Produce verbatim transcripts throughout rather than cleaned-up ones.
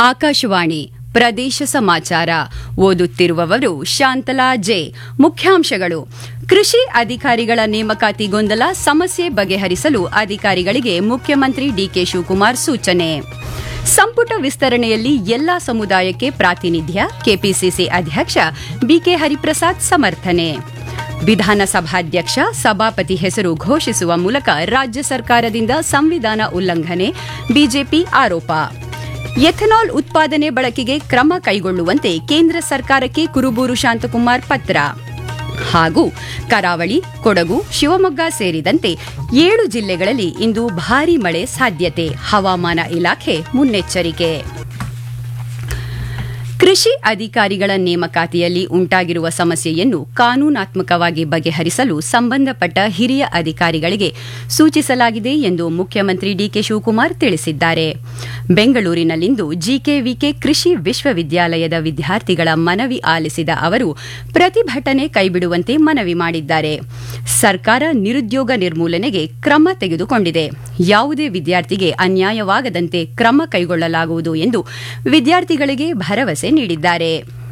ಆಕಾಶವಾಣಿ ಪ್ರದೇಶ ಸಮಾಚಾರ ಓದುತ್ತಿರುವವರು ಶಾಂತಲಾ ಜೆ. ಮುಖ್ಯಾಂಶಗಳು: ಕೃಷಿ ಅಧಿಕಾರಿಗಳ ನೇಮಕಾತಿ ಗೊಂದಲ ಸಮಸ್ಯೆ ಬಗೆಹರಿಸಲು ಅಧಿಕಾರಿಗಳಿಗೆ ಮುಖ್ಯಮಂತ್ರಿ ಡಿಕೆ ಶಿವಕುಮಾರ್ ಸೂಚನೆ. ಸಂಪುಟ ವಿಸ್ತರಣೆಯಲ್ಲಿ ಎಲ್ಲಾ ಸಮುದಾಯಕ್ಕೆ ಪ್ರಾತಿನಿಧ್ಯ, ಕೆಪಿಸಿಸಿ ಅಧ್ಯಕ್ಷ ಬಿಕೆ ಹರಿಪ್ರಸಾದ್ ಸಮರ್ಥನೆ. ವಿಧಾನಸಭಾಧ್ಯಕ್ಷ ಸಭಾಪತಿ ಹೆಸರು ಘೋಷಿಸುವ ಮೂಲಕ ರಾಜ್ಯ ಸರ್ಕಾರದಿಂದ ಸಂವಿಧಾನ ಉಲ್ಲಂಘನೆ, ಬಿಜೆಪಿ ಆರೋಪ. ಎಥೆನಾಲ್ ಉತ್ಪಾದನೆ ಬಳಕೆಗೆ ಕ್ರಮ ಕೈಗೊಳ್ಳುವಂತೆ ಕೇಂದ್ರ ಸರ್ಕಾರಕ್ಕೆ ಕುರುಬೂರು ಶಾಂತಕುಮಾರ್ ಪತ್ರ. ಹಾಗೂ ಕರಾವಳಿ, ಕೊಡಗು, ಶಿವಮೊಗ್ಗ ಸೇರಿದಂತೆ ಏಳು ಜಿಲ್ಲೆಗಳಲ್ಲಿ ಇಂದು ಭಾರೀ ಮಳೆ ಸಾಧ್ಯತೆ, ಹವಾಮಾನ ಇಲಾಖೆ ಮುನ್ನೆಚ್ಚರಿಕೆ. ಕೃಷಿ ಅಧಿಕಾರಿಗಳ ನೇಮಕಾತಿಯಲ್ಲಿ ಉಂಟಾಗಿರುವ ಸಮಸ್ಯೆಯನ್ನು ಕಾನೂನಾತ್ಮಕವಾಗಿ ಬಗೆಹರಿಸಲು ಸಂಬಂಧಪಟ್ಟ ಹಿರಿಯ ಅಧಿಕಾರಿಗಳಿಗೆ ಸೂಚಿಸಲಾಗಿದೆ ಎಂದು ಮುಖ್ಯಮಂತ್ರಿ ಡಿಕೆ ಶಿವಕುಮಾರ್ ತಿಳಿಸಿದ್ದಾರೆ. ಬೆಂಗಳೂರಿನಲ್ಲಿಂದು ಜಿಕೆವಿಕೆ ಕೃಷಿ ವಿಶ್ವವಿದ್ಯಾಲಯದ ವಿದ್ಯಾರ್ಥಿಗಳ ಮನವಿ ಆಲಿಸಿದ ಅವರು ಪ್ರತಿಭಟನೆ ಕೈಬಿಡುವಂತೆ ಮನವಿ ಮಾಡಿದ್ದಾರೆ. ಸರ್ಕಾರ ನಿರುದ್ಯೋಗ ನಿರ್ಮೂಲನೆಗೆ ಕ್ರಮ ತೆಗೆದುಕೊಂಡಿದೆ. ಯಾವುದೇ ವಿದ್ಯಾರ್ಥಿಗೆ ಅನ್ಯಾಯವಾಗದಂತೆ ಕ್ರಮ ಕೈಗೊಳ್ಳಲಾಗುವುದು ಎಂದು ವಿದ್ಯಾರ್ಥಿಗಳಿಗೆ ಭರವಸೆ ನೀಡಿದ್ದಾರೆ.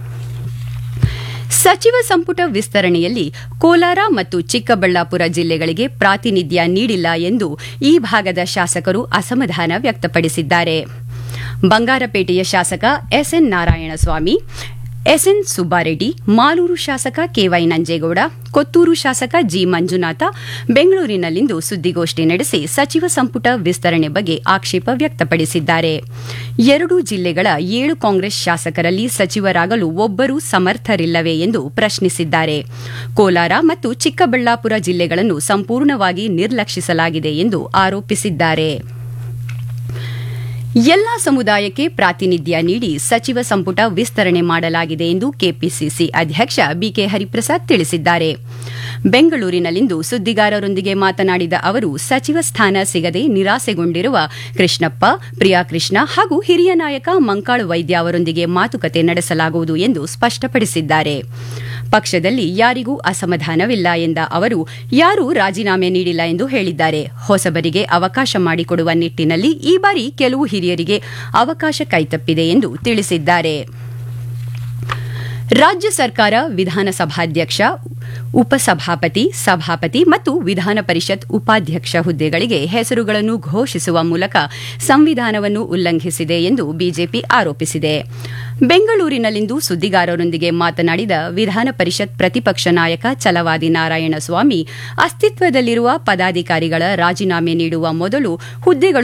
ಸಚಿವ ಸಂಪುಟ ವಿಸ್ತರಣೆಯಲ್ಲಿ ಕೋಲಾರ ಮತ್ತು ಚಿಕ್ಕಬಳ್ಳಾಪುರ ಜಿಲ್ಲೆಗಳಿಗೆ ಪ್ರಾತಿನಿಧ್ಯ ನೀಡಿಲ್ಲ ಎಂದು ಈ ಭಾಗದ ಶಾಸಕರು ಅಸಮಾಧಾನ ವ್ಯಕ್ತಪಡಿಸಿದ್ದಾರೆ. ಬಂಗಾರಪೇಟೆಯ ಶಾಸಕ ಎಸ್ಎನ್ ನಾರಾಯಣಸ್ವಾಮಿ, ಎಸ್ಎನ್ ಸುಬ್ಬಾರೆಡ್ಡಿ, ಮಾಲೂರು ಶಾಸಕ ಕೆವೈ ನಂಜೇಗೌಡ, ಕೊತ್ತೂರು ಶಾಸಕ ಜಿ ಮಂಜುನಾಥ ಬೆಂಗಳೂರಿನಲ್ಲಿಂದು ಸುದ್ದಿಗೋಷ್ಠಿ ನಡೆಸಿ ಸಚಿವ ಸಂಪುಟ ವಿಸ್ತರಣೆ ಬಗ್ಗೆ ಆಕ್ಷೇಪ ವ್ಯಕ್ತಪಡಿಸಿದ್ದಾರೆ. ಎರಡೂ ಜಿಲ್ಲೆಗಳ ಏಳು ಕಾಂಗ್ರೆಸ್ ಶಾಸಕರಲ್ಲಿ ಸಚಿವರಾಗಲು ಒಬ್ಬರೂ ಸಮರ್ಥರಿಲ್ಲವೇ ಎಂದು ಪ್ರಶ್ನಿಸಿದ್ದಾರೆ. ಕೋಲಾರ ಮತ್ತು ಚಿಕ್ಕಬಳ್ಳಾಪುರ ಜಿಲ್ಲೆಗಳನ್ನು ಸಂಪೂರ್ಣವಾಗಿ ನಿರ್ಲಕ್ಷಿಸಲಾಗಿದೆ ಎಂದು ಆರೋಪಿಸಿದ್ದಾರೆ. ಎಲ್ಲಾ ಸಮುದಾಯಕ್ಕೆ ಪ್ರಾತಿನಿಧ್ಯ ನೀಡಿ ಸಚಿವ ಸಂಪುಟ ವಿಸ್ತರಣೆ ಮಾಡಲಾಗಿದೆ ಎಂದು ಕೆಪಿಸಿಸಿ ಅಧ್ಯಕ್ಷ ಬಿಕೆ ಹರಿಪ್ರಸಾದ್ ತಿಳಿಸಿದ್ದಾರೆ. ಬೆಂಗಳೂರಿನಲ್ಲಿಂದು ಸುದ್ದಿಗಾರರೊಂದಿಗೆ ಮಾತನಾಡಿದ ಅವರು ಸಚಿವ ಸ್ಥಾನ ಸಿಗದೆ ನಿರಾಸೆಗೊಂಡಿರುವ ಕೃಷ್ಣಪ್ಪ, ಪ್ರಿಯಾಕೃಷ್ಣ ಹಾಗೂ ಹಿರಿಯ ನಾಯಕ ಮಂಕಾಳು ವೈದ್ಯ ಅವರೊಂದಿಗೆ ಮಾತುಕತೆ ನಡೆಸಲಾಗುವುದು ಎಂದು ಸ್ಪಷ್ಟಪಡಿಸಿದ್ದಾರೆ. ಪಕ್ಷದಲ್ಲಿ ಯಾರಿಗೂ ಅಸಮಾಧಾನವಿಲ್ಲ ಎಂದ ಅವರು ಯಾರೂ ರಾಜೀನಾಮೆ ನೀಡಿಲ್ಲ ಎಂದು ಹೇಳಿದ್ದಾರೆ. ಹೊಸಬರಿಗೆ ಅವಕಾಶ ಮಾಡಿಕೊಡುವ ನಿಟ್ಟಿನಲ್ಲಿ ಈ ಬಾರಿ ಕೆಲವು ಹಿರಿಯರಿಗೆ ಅವಕಾಶ ಕೈತಪ್ಪಿದೆ ಎಂದು ತಿಳಿಸಿದ್ದಾರೆ. ರಾಜ್ಯ ಸರ್ಕಾರ ವಿಧಾನಸಭಾಧ್ಯಕ್ಷ, ಉಪಸಭಾಪತಿ, ಸಭಾಪತಿ ಮತ್ತು ವಿಧಾನ ಪರಿಷತ್ ಉಪಾಧ್ಯಕ್ಷ ಹುದ್ದೆಗಳಿಗೆ ಹೆಸರುಗಳನ್ನು ಘೋಷಿಸುವ ಮೂಲಕ ಸಂವಿಧಾನವನ್ನು ಉಲ್ಲಂಘಿಸಿದೆ ಎಂದು ಬಿಜೆಪಿ ಆರೋಪಿಸಿದೆ. ಬೆಂಗಳೂರಿನಲ್ಲಿಂದು ಸುದ್ದಿಗಾರರೊಂದಿಗೆ ಮಾತನಾಡಿದ ವಿಧಾನ ಪರಿಷತ್ ಪ್ರತಿಪಕ್ಷ ನಾಯಕ ಛಲವಾದಿ ನಾರಾಯಣಸ್ವಾಮಿ, ಅಸ್ತಿತ್ವದಲ್ಲಿರುವ ಪದಾಧಿಕಾರಿಗಳ ರಾಜೀನಾಮೆ ನೀಡುವ ಮೊದಲು ಹುದ್ದೆಗಳು